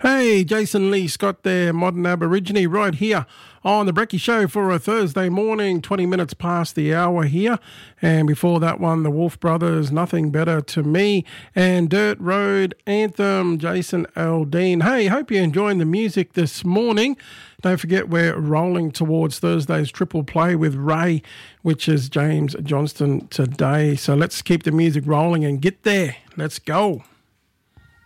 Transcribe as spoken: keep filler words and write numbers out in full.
Hey, Jason Lee Scott there, Modern Aborigine, right here on the Brekkie Show for a Thursday morning, twenty minutes past the hour here. And before that one, the Wolf Brothers, Nothing Better to Me, and Dirt Road Anthem, Jason Aldean. Hey, hope you're enjoying the music this morning. Don't forget, we're rolling towards Thursday's Triple Play with Ray, which is James Johnston today. So let's keep the music rolling and get there. Let's go.